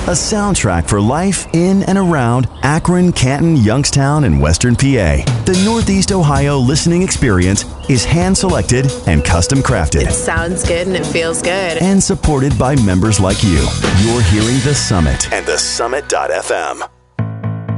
a soundtrack for life in and around Akron, Canton, Youngstown, and Western PA. The Northeast Ohio listening experience is hand-selected and custom crafted. It sounds good and it feels good. And supported by members like you. You're hearing The Summit and thesummit.fm.